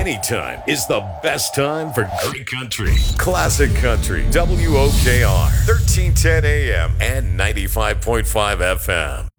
Anytime is the best time for great country. Classic Country, WOKR, 1310 AM and 95.5 FM.